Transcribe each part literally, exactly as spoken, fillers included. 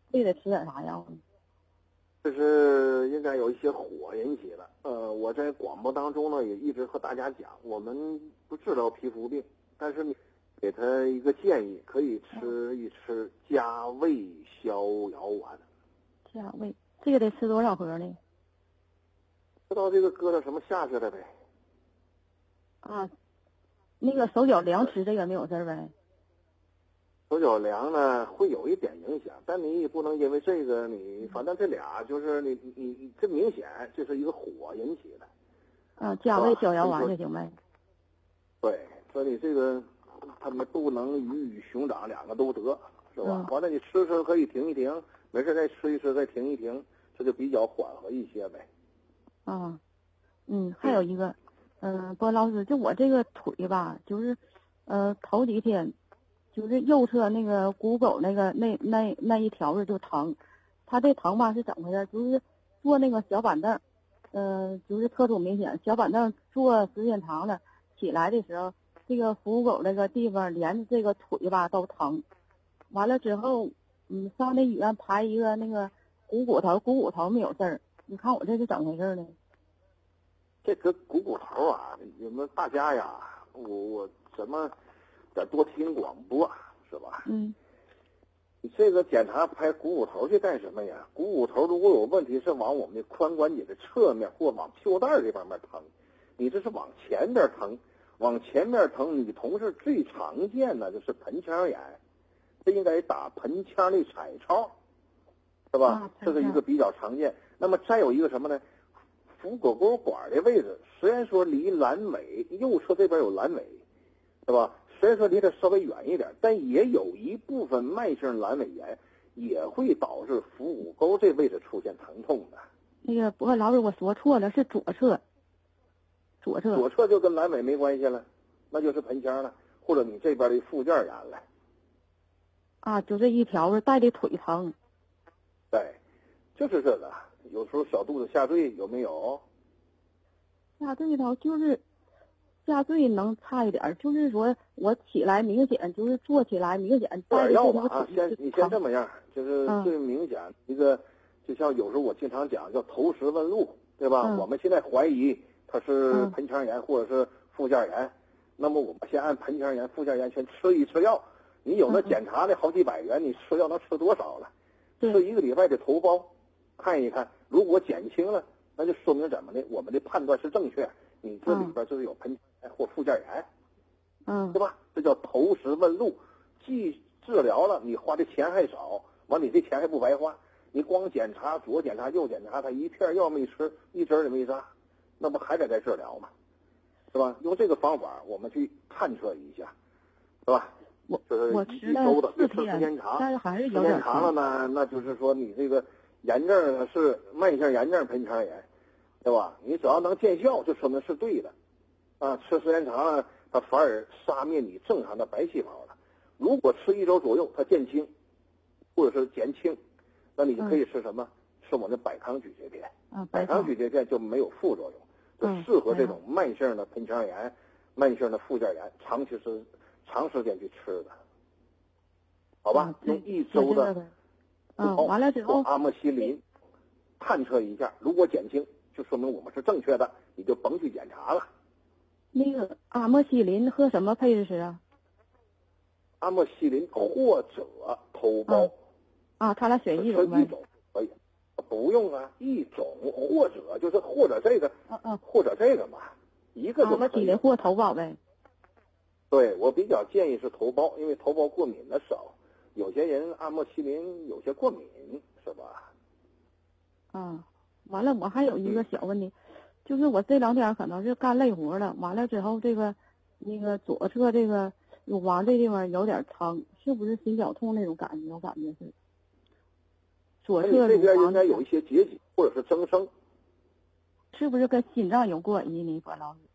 这得吃点啥药呢？ 这是应该有一些火引起的。呃，我在广播当中呢也一直和大家讲，我们不治疗皮肤病，但是你给他一个建议，可以吃一吃加味逍遥丸。 加味，这个得吃多少盒呢？ 知道这个搁到什么下去了呗？ 啊，那个手脚凉吃这个没有事儿呗？ 手脚凉呢会有一点影响，但你也不能因为这个你，反正这俩就是你你你这明显这是一个火引起的。 啊，加味逍遥丸就行呗。 对，所以你这个他们不能鱼与熊掌两个都得，是吧？完了你吃吃可以停一停，没事再吃一吃再停一停，这就比较缓和一些呗。 啊，嗯，还有一个，嗯、呃，郭老师，就我这个腿吧，就是，呃，头几天，就是右侧那个股沟那个那那那一条子就疼，他这疼吧是怎么回事？就是坐那个小板凳，呃，就是特别明显，小板凳坐时间长了，起来的时候，这个腹股那个地方连着这个腿吧都疼，完了之后，嗯，上那医院排一个那个股骨头，股骨头没有事儿，你看我这是怎么回事呢？ 这个股骨头啊，你们大家呀，我我怎么得多听广播是吧？ 嗯。 你这个检查拍股骨头去干什么呀？股骨头如果有问题是往我们的髋关节的侧面或往屁股蛋这方面疼，你这是往前边疼，往前面疼，女同志最常见的就是盆腔炎，这应该打盆腔的彩超，是吧？ 啊、 这是一个比较常见。那么再有一个什么呢？腹股沟管的位置，虽然说离阑尾右侧这边有阑尾，是吧？虽然说离它稍微远一点，但也有一部分慢性阑尾炎也会导致腹股沟这位置出现疼痛的。 那个不过老师我说错了，是左侧。左侧。 左侧就跟阑尾没关系了，那就是盆腔了，或者你这边的附件炎了。 啊，就这一条是带的腿疼。 对，就是这个。有时候小肚子下坠有没有？ 下坠头就是下坠能差一点，就是说我起来明显就是坐起来明显带着这条腿啊，先你先这么样，就是最明显、嗯、一个，就像有时候我经常讲叫投石问路，对吧？ 嗯、 我们现在怀疑它是盆腔炎或者是附件炎，嗯、那么我们先按盆腔炎、附件炎先吃一吃药。你有那检查的好几百元，你吃药能吃多少了？ 嗯、 吃一个礼拜的头孢，看一看。如果减轻了，那就说明怎么的？我们的判断是正确，你这里边就是有盆腔炎或附件炎， 嗯， 对吧？这叫投石问路，既治疗了，你花的钱还少，完你这钱还不白花。你光检查左检查右检查，他一片药没吃，一针也没扎，那不还得再治疗吗？是吧？用这个方法我们去探测一下，是吧？ 我就是一周的，别吃时间长， 但是还是时间长了呢，那就是说你这个炎症是慢性炎症盆腔炎，对吧？你只要能见效，就说明是对的，啊，吃时间长了，它反而杀灭你正常的白细胞了。如果吃一周左右，它减轻，或者是减轻，那你就可以吃什么？嗯、吃我们的百康咀嚼片。 啊， 百康咀嚼片就没有副作用，就适合这种慢性的盆腔炎、慢性的附件炎，长期是长时间去吃的，好吧？用一周的。 嗯，完了之后阿莫西林探测一下，如果减轻，就说明我们是正确的，你就甭去检查了。 那个阿莫西林和什么配着吃啊？ 阿莫西林或者头孢、 嗯、啊，他俩选一种呗。 一种可以，不用啊，一种或者就是或者这个， 嗯嗯， 或者这个嘛，一个就可以。 阿莫西林或头孢呗。 对，我比较建议是头孢，因为头孢过敏的少。有些人阿莫西林有些过敏，是吧？ 嗯，完了，我还有一个小问题，嗯、就是我这两天可能是干累活了，完了之后这个那个左侧这个乳房这地方有点疼，是不是心绞痛那种感觉？我感觉是。左侧乳房这边应该有一些结节或者是增生， 是不是跟心脏有关系呢，管老师？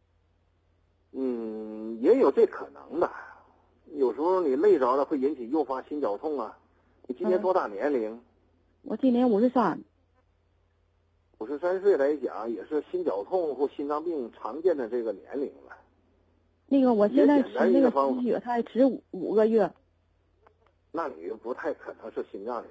嗯，也有这可能的。有时候你累着了会引起诱发心绞痛啊。你今年多大年龄？ 嗯、我今年五十三。 五十三岁来讲，也是心绞痛或心脏病常见的这个年龄了。 那个我现在吃那个止血肽吃五五个月。 那你不太可能是心脏的